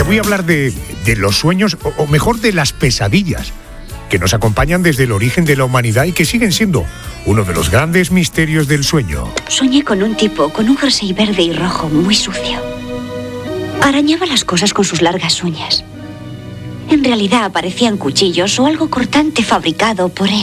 voy a hablar de los sueños, o mejor de las pesadillas, que nos acompañan desde el origen de la humanidad y que siguen siendo uno de los grandes misterios del sueño. Soñé con un tipo con un jersey verde y rojo muy sucio. Arañaba las cosas con sus largas uñas. En realidad parecían cuchillos o algo cortante fabricado por él.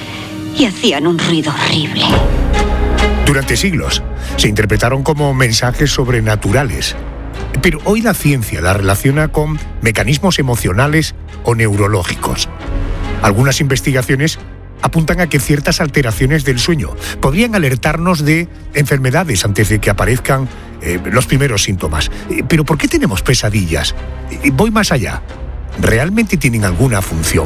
Y hacían un ruido horrible. Durante siglos se interpretaron como mensajes sobrenaturales. Pero hoy la ciencia la relaciona con mecanismos emocionales o neurológicos. Algunas investigaciones apuntan a que ciertas alteraciones del sueño podrían alertarnos de enfermedades antes de que aparezcan los primeros síntomas. ¿Pero por qué tenemos pesadillas? Voy más allá. ¿Realmente tienen alguna función?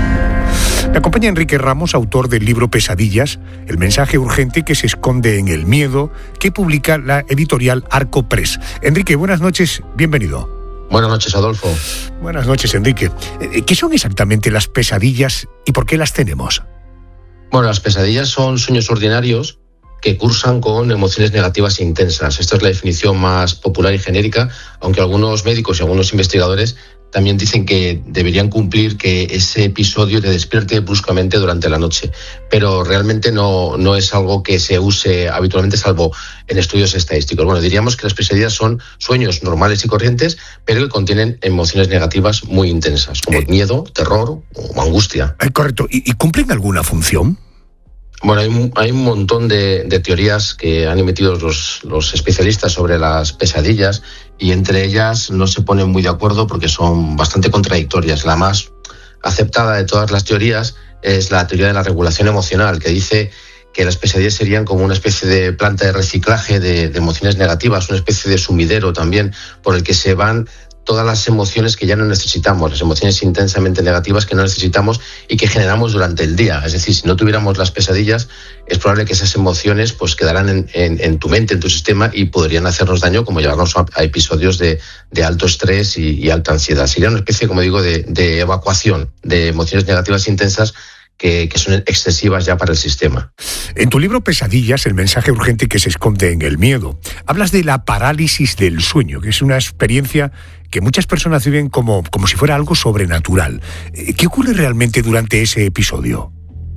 Me acompaña Enrique Ramos, autor del libro Pesadillas, el mensaje urgente que se esconde en el miedo, que publica la editorial Arco Press. Enrique, buenas noches, bienvenido. Buenas noches, Adolfo. Buenas noches, Enrique. ¿Qué son exactamente las pesadillas y por qué las tenemos? Bueno, las pesadillas son sueños ordinarios que cursan con emociones negativas e intensas. Esta es la definición más popular y genérica, aunque algunos médicos y algunos investigadores también dicen que deberían cumplir que ese episodio te despierte bruscamente durante la noche. Pero realmente no es algo que se use habitualmente, salvo en estudios estadísticos. Bueno, diríamos que las pesadillas son sueños normales y corrientes, pero que contienen emociones negativas muy intensas, como miedo, terror o angustia. Correcto. ¿Y cumplen alguna función? Bueno, hay un montón de teorías que han emitido los especialistas sobre las pesadillas, y entre ellas no se ponen muy de acuerdo porque son bastante contradictorias. La más aceptada de todas las teorías es la teoría de la regulación emocional, que dice que las pesadillas serían como una especie de planta de reciclaje de emociones negativas, una especie de sumidero también por el que se van todas las emociones que ya no necesitamos, las emociones intensamente negativas que no necesitamos y que generamos durante el día. Es decir, si no tuviéramos las pesadillas, es probable que esas emociones pues quedaran en tu mente, en tu sistema, y podrían hacernos daño, como llevarnos a episodios de alto estrés y alta ansiedad. Sería una especie, como digo, de evacuación de emociones negativas intensas que son excesivas ya para el sistema. En tu libro Pesadillas, el mensaje urgente que se esconde en el miedo, hablas de la parálisis del sueño, que es una experiencia que muchas personas viven como si fuera algo sobrenatural. ¿Qué ocurre realmente durante ese episodio?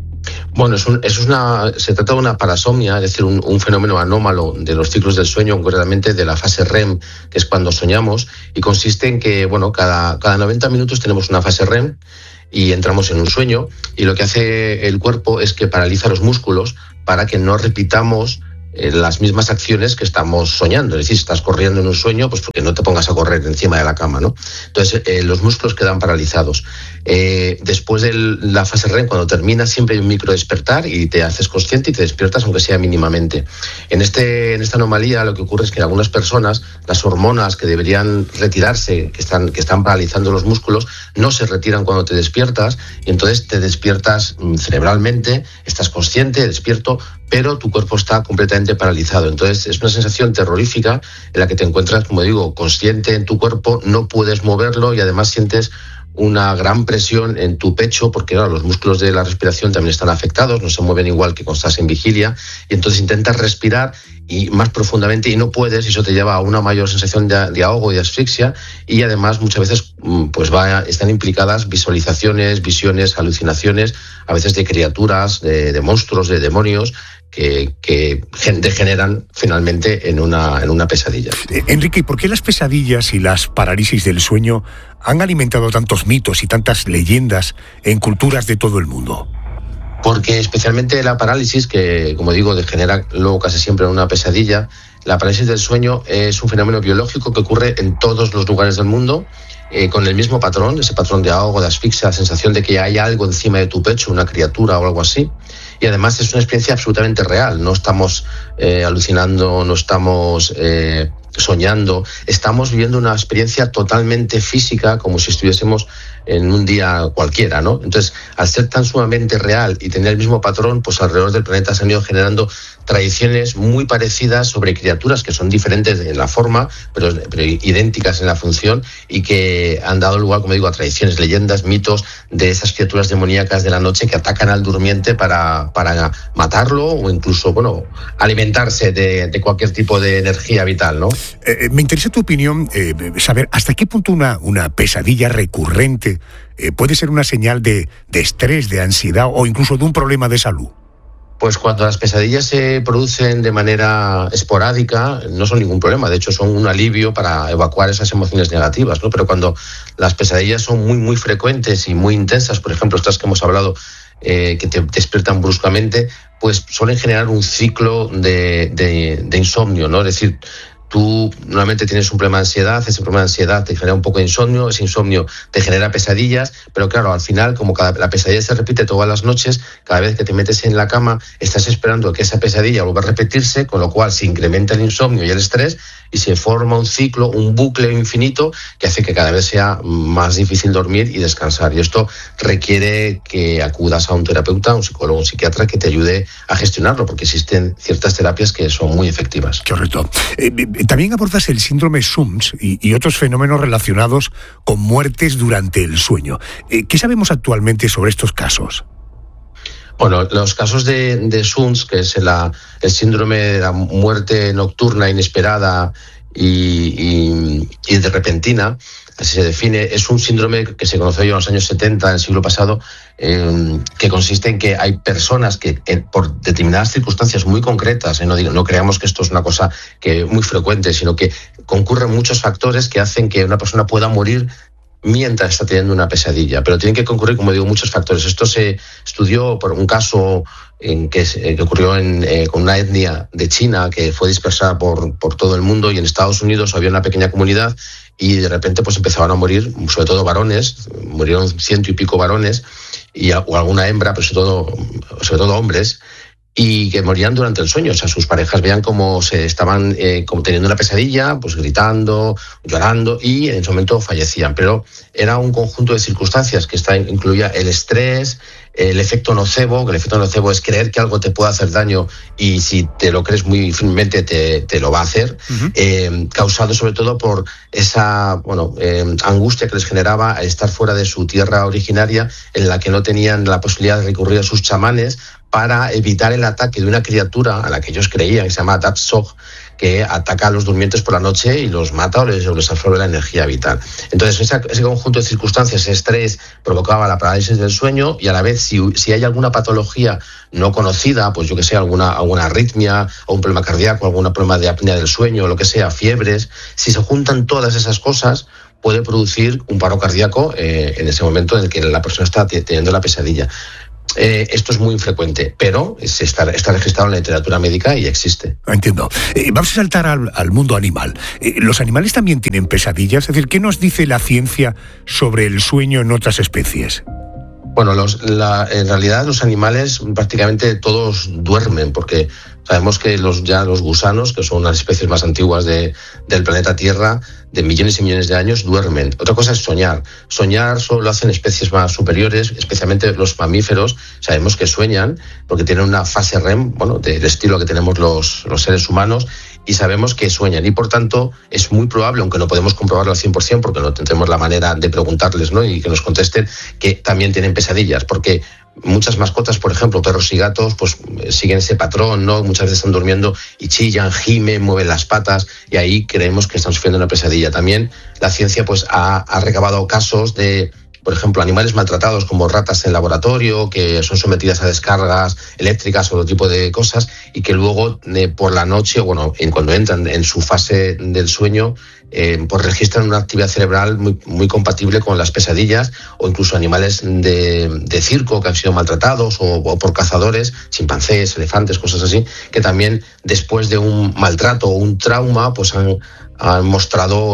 Bueno, se trata de una parasomnia, es decir, un fenómeno anómalo de los ciclos del sueño, concretamente de la fase REM, que es cuando soñamos, y consiste en que, bueno, cada 90 minutos tenemos una fase REM y entramos en un sueño, y lo que hace el cuerpo es que paraliza los músculos para que no repitamos las mismas acciones que estamos soñando. Es decir, si estás corriendo en un sueño, pues porque no te pongas a correr encima de la cama, ¿no? Entonces, los músculos quedan paralizados. Después de la fase REM, cuando termina, siempre hay un micro despertar y te haces consciente y te despiertas, aunque sea mínimamente. En esta anomalía, lo que ocurre es que en algunas personas las hormonas que deberían retirarse, que están paralizando los músculos, no se retiran cuando te despiertas, y entonces te despiertas cerebralmente, estás consciente, despierto, pero tu cuerpo está completamente paralizado. Entonces es una sensación terrorífica en la que te encuentras, como digo, consciente en tu cuerpo, no puedes moverlo y además sientes una gran presión en tu pecho, porque claro, los músculos de la respiración también están afectados, no se mueven igual que cuando estás en vigilia, y entonces intentas respirar y más profundamente y no puedes, y eso te lleva a una mayor sensación de ahogo y de asfixia, y además muchas veces están implicadas visualizaciones, visiones, alucinaciones, a veces de criaturas, de monstruos, de demonios, que degeneran finalmente en una pesadilla. Enrique, ¿por qué las pesadillas y las parálisis del sueño han alimentado tantos mitos y tantas leyendas en culturas de todo el mundo? Porque especialmente la parálisis, que como digo degenera luego casi siempre en una pesadilla, la parálisis del sueño es un fenómeno biológico que ocurre en todos los lugares del mundo, con el mismo patrón, ese patrón de ahogo, de asfixia, la sensación de que hay algo encima de tu pecho, una criatura o algo así. Y además es una experiencia absolutamente real, no estamos alucinando, no estamos soñando, estamos viviendo una experiencia totalmente física, como si estuviésemos en un día cualquiera, ¿no? Entonces, al ser tan sumamente real y tener el mismo patrón, pues alrededor del planeta se han ido generando tradiciones muy parecidas sobre criaturas que son diferentes en la forma, pero idénticas en la función, y que han dado lugar, como digo, a tradiciones, leyendas, mitos de esas criaturas demoníacas de la noche que atacan al durmiente para matarlo o incluso, bueno, alimentarse de cualquier tipo de energía vital, ¿no? Me interesa tu opinión, saber hasta qué punto una pesadilla recurrente puede ser una señal de estrés, de ansiedad o incluso de un problema de salud. Pues cuando las pesadillas se producen de manera esporádica no son ningún problema, de hecho son un alivio para evacuar esas emociones negativas, ¿no? Pero cuando las pesadillas son muy, muy frecuentes y muy intensas, por ejemplo, estas que hemos hablado, que te despiertan bruscamente, pues suelen generar un ciclo de insomnio, ¿no? Es decir, tú normalmente tienes un problema de ansiedad, ese problema de ansiedad te genera un poco de insomnio, ese insomnio te genera pesadillas, pero claro, al final, como la pesadilla se repite todas las noches, cada vez que te metes en la cama, estás esperando que esa pesadilla vuelva a repetirse, con lo cual se incrementa el insomnio y el estrés, y se forma un ciclo, un bucle infinito, que hace que cada vez sea más difícil dormir y descansar. Y esto requiere que acudas a un terapeuta, un psicólogo, un psiquiatra que te ayude a gestionarlo, porque existen ciertas terapias que son muy efectivas. Correcto. También abordas el síndrome SUMS y otros fenómenos relacionados con muertes durante el sueño. ¿Qué sabemos actualmente sobre estos casos? Bueno, los casos de SUMS, que es el síndrome de la muerte nocturna inesperada y de repentina, así se define, es un síndrome que se conoció ya en los años 70 del siglo pasado, que consiste en que hay personas que por determinadas circunstancias muy concretas, no creamos que esto es una cosa que muy frecuente, sino que concurren muchos factores que hacen que una persona pueda morir mientras está teniendo una pesadilla, pero tienen que concurrir, como digo, muchos factores. Esto se estudió por un caso que ocurrió con una etnia de China que fue dispersada por todo el mundo, y en Estados Unidos había una pequeña comunidad y de repente pues empezaban a morir, sobre todo varones, murieron 100 y pico varones o alguna hembra, pero sobre todo hombres, y que morían durante el sueño. O sea, sus parejas veían cómo se estaban como teniendo una pesadilla, pues gritando, llorando, y en ese momento fallecían. Pero era un conjunto de circunstancias que incluía el estrés, el efecto nocebo, que el efecto nocebo es creer que algo te puede hacer daño y si te lo crees muy firmemente te lo va a hacer, causado sobre todo por esa angustia que les generaba al estar fuera de su tierra originaria, en la que no tenían la posibilidad de recurrir a sus chamanes para evitar el ataque de una criatura a la que ellos creían, que se llama Dapsog, que ataca a los durmientes por la noche y los mata o les absorbe la energía vital. Entonces, ese conjunto de circunstancias, ese estrés, provocaba la parálisis del sueño, y a la vez, si hay alguna patología no conocida, pues yo que sé, alguna arritmia o un problema cardíaco, algún problema de apnea del sueño, o lo que sea, fiebres, si se juntan todas esas cosas, puede producir un paro cardíaco en ese momento en el que la persona está teniendo la pesadilla. Esto es muy infrecuente, pero está registrado en la literatura médica y existe. Entiendo. Vamos a saltar al mundo animal. ¿Los animales también tienen pesadillas? Es decir, ¿qué nos dice la ciencia sobre el sueño en otras especies? Bueno, en realidad los animales prácticamente todos duermen, porque sabemos que los gusanos, que son las especies más antiguas del planeta Tierra, de millones y millones de años, duermen. Otra cosa es soñar. Soñar solo lo hacen especies más superiores, especialmente los mamíferos. Sabemos que sueñan porque tienen una fase REM, del estilo que tenemos los seres humanos, y sabemos que sueñan. Y por tanto es muy probable, aunque no podemos comprobarlo al 100% porque no tendremos la manera de preguntarles, ¿no?, y que nos contesten, que también tienen pesadillas, porque muchas mascotas, por ejemplo, perros y gatos, pues siguen ese patrón, ¿no? Muchas veces están durmiendo y chillan, gimen, mueven las patas, y ahí creemos que están sufriendo una pesadilla. También la ciencia pues ha recabado casos de, por ejemplo, animales maltratados como ratas en laboratorio, que son sometidas a descargas eléctricas o otro tipo de cosas, y que luego por la noche, cuando entran en su fase del sueño, pues registran una actividad cerebral muy, muy compatible con las pesadillas, o incluso animales de circo que han sido maltratados o por cazadores, chimpancés, elefantes, cosas así, que también después de un maltrato o un trauma pues han mostrado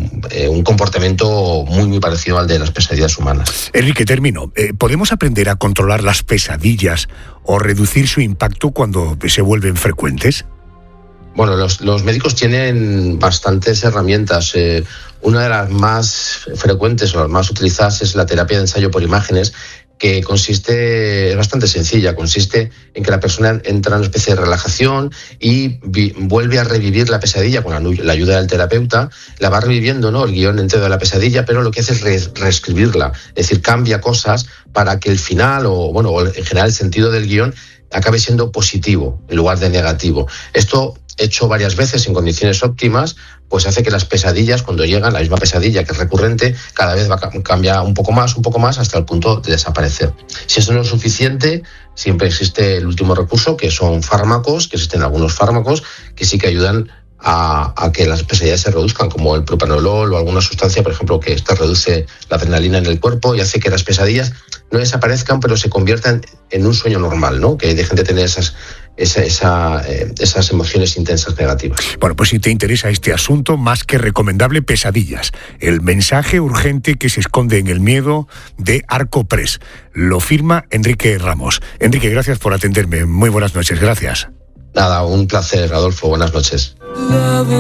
un comportamiento muy, muy parecido al de las pesadillas humanas. Enrique, termino. ¿Podemos aprender a controlar las pesadillas o reducir su impacto cuando se vuelven frecuentes? Bueno, los médicos tienen bastantes herramientas. Una de las más frecuentes o las más utilizadas es la terapia de ensayo por imágenes, que es bastante sencilla, consiste en que la persona entra en una especie de relajación y vuelve a revivir la pesadilla con la ayuda del terapeuta, la va reviviendo, ¿no?, el guión entero de la pesadilla, pero lo que hace es reescribirla, es decir, cambia cosas para que el final o en general el sentido del guión acabe siendo positivo en lugar de negativo. Esto, hecho varias veces en condiciones óptimas, pues hace que las pesadillas, cuando llegan, la misma pesadilla que es recurrente, cada vez cambia un poco más hasta el punto de desaparecer. Si eso no es suficiente, siempre existe el último recurso, que son fármacos, que existen algunos fármacos que sí que ayudan a que las pesadillas se reduzcan, como el propranolol o alguna sustancia, por ejemplo, que esta reduce la adrenalina en el cuerpo y hace que las pesadillas no desaparezcan, pero se conviertan en un sueño normal, ¿no?, que dejen de tener esas emociones intensas negativas. Bueno, pues si te interesa este asunto, más que recomendable, Pesadillas, el mensaje urgente que se esconde en el miedo, de Arco Press. Lo firma Enrique Ramos. Enrique, gracias por atenderme. Muy buenas noches, gracias. Nada, un placer, Adolfo. Buenas noches.